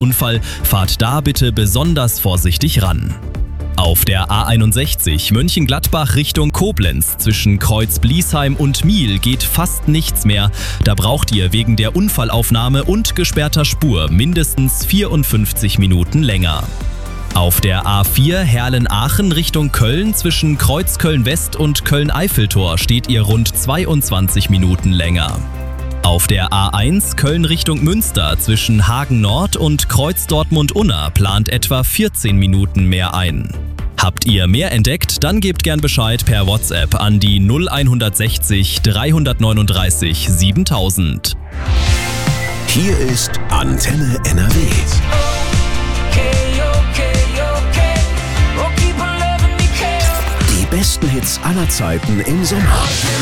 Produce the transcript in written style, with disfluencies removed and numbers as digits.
Unfall, fahrt da bitte besonders vorsichtig ran. Auf der A61 Mönchengladbach Richtung Koblenz zwischen Kreuz-Bliesheim und Miel geht fast nichts mehr. Da braucht ihr wegen der Unfallaufnahme und gesperrter Spur mindestens 54 Minuten länger. Auf der A4 Herlen-Aachen Richtung Köln zwischen Kreuzköln-West und Köln-Eiffeltor steht ihr rund 22 Minuten länger. Auf der A1 Köln Richtung Münster zwischen Hagen Nord und Kreuz Dortmund-Unna plant etwa 14 Minuten mehr ein. Habt ihr mehr entdeckt? Dann gebt gern Bescheid per WhatsApp an die 0160 339 7000. Hier ist Antenne NRW. Die besten Hits aller Zeiten im Sommer.